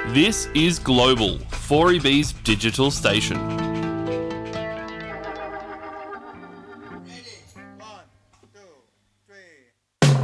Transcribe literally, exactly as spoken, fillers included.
This is Global, four E B's digital station.